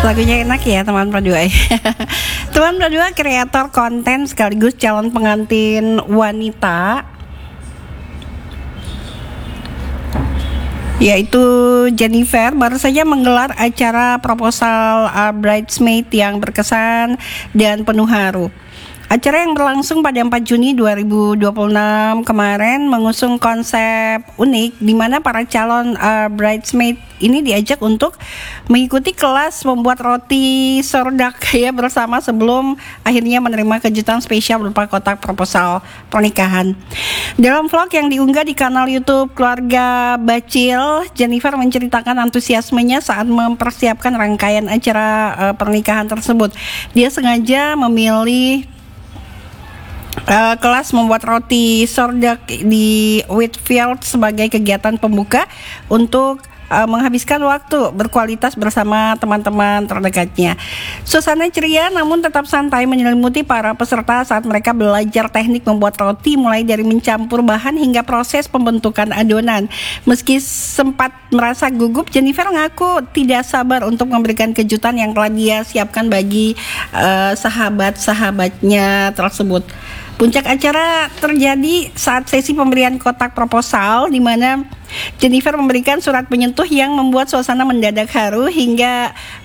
Lagunya enak ya teman berdua. Teman berdua kreator konten sekaligus calon pengantin wanita, yaitu Jennifer, baru saja menggelar acara proposal bridesmaid yang berkesan dan penuh haru. Acara yang berlangsung pada 4 Juni 2026 kemarin mengusung konsep unik di mana para calon bridesmaid ini diajak untuk mengikuti kelas membuat roti sordak ya bersama sebelum akhirnya menerima kejutan spesial berupa kotak proposal pernikahan. Dalam vlog yang diunggah di kanal YouTube Keluarga Bacil, Jennifer menceritakan antusiasmenya saat mempersiapkan rangkaian acara pernikahan tersebut. Dia sengaja memilih kelas membuat roti sordak di Whitfield sebagai kegiatan pembuka untuk menghabiskan waktu berkualitas bersama teman-teman terdekatnya. Suasana ceria namun tetap santai menyelimuti para peserta saat mereka belajar teknik membuat roti, mulai dari mencampur bahan hingga proses pembentukan adonan. Meski sempat merasa gugup, Jennifer mengaku tidak sabar untuk memberikan kejutan yang telah dia siapkan bagi sahabat-sahabatnya tersebut. Puncak acara terjadi saat sesi pemberian kotak proposal di mana Jennifer memberikan surat penyentuh yang membuat suasana mendadak haru hingga